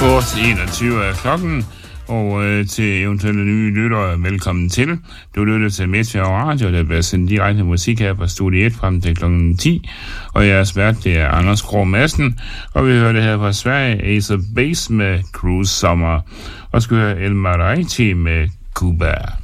21 er klokken, og til eventuelle nye lyttere, velkommen til. Du lytter til Meteor Radio, der bliver sendt direkte musik her fra Studie 1 frem til klokken 10. Og jeres vært, det er Anders Krog Madsen, og vi hører det her fra Sverige, Ace of Base med Cruise Summer, og skal høre El Mariachi med Cuba.